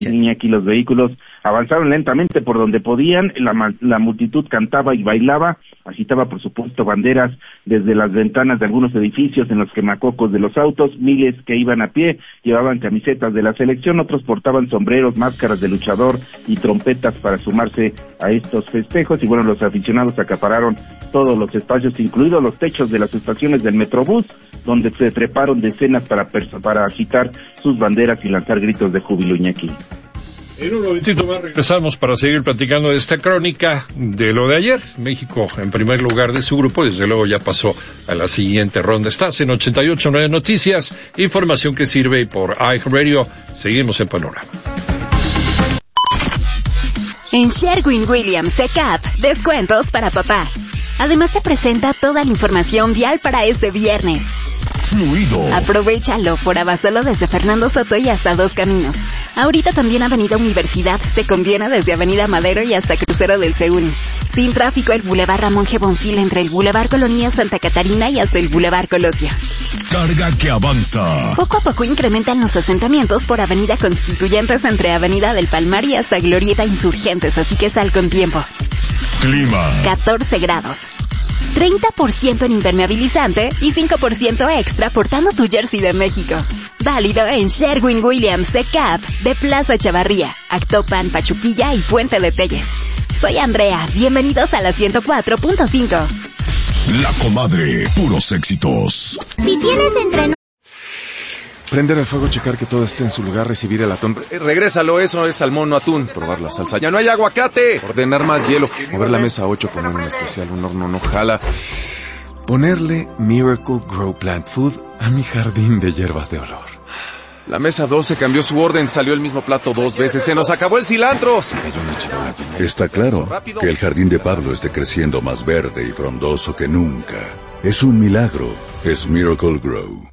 Iñaki, los vehículos avanzaron lentamente por donde podían, la multitud cantaba y bailaba, agitaba por supuesto banderas desde las ventanas de algunos edificios en los quemacocos de los autos, miles que iban a pie, llevaban camisetas de la selección, otros portaban sombreros, máscaras de luchador y trompetas para sumarse a estos festejos, y bueno, los aficionados acapararon todos los espacios, incluidos los techos de las estaciones del Metrobús, donde se treparon decenas para agitar sus banderas y lanzar gritos de júbilo, Iñaki. En un momentito más regresamos para seguir platicando de esta crónica de lo de ayer. México en primer lugar de su grupo, desde luego ya pasó a la siguiente ronda. Estás en 88.9 Noticias, información que sirve por iHeartRadio. Seguimos en Panorama. En Sherwin-Williams ECAP, descuentos para papá. Además te presenta toda la información vial para este viernes. Fluido. Aprovechalo por Abasolo desde Fernando Soto y hasta Dos Caminos. Ahorita también Avenida Universidad, te conviene desde Avenida Madero y hasta Crucero del Seúl. Sin tráfico el Boulevard Ramón G. Bonfil entre el Boulevard Colonia Santa Catarina y hasta el Boulevard Colosio. Carga que avanza. Poco a poco incrementan los asentamientos por Avenida Constituyentes entre Avenida del Palmar y hasta Glorieta Insurgentes, así que sal con tiempo. Clima. 14 grados. 30% en impermeabilizante y 5% extra portando tu jersey de México. Válido en Sherwin-Williams ECAP de Plaza Chavarría, Actopan, Pachuquilla y Puente de Telles. Soy Andrea, bienvenidos a la 104.5. La Comadre, puros éxitos. Si tienes entreno... Prender el fuego, checar que todo esté en su lugar, recibir el atún. Regrésalo, eso es salmón, no atún. Probar la salsa. ¡Ya no hay aguacate! Ordenar más hielo. Mover la mesa 8, poner un especial, un horno no jala. Ponerle Miracle Grow Plant Food a mi jardín de hierbas de olor. La mesa 12 cambió su orden, salió el mismo plato 2 veces. ¡Se nos acabó el cilantro! Se cayó una charola. Está claro que el jardín de Pablo esté creciendo más verde y frondoso que nunca. Es un milagro. Es Miracle Grow.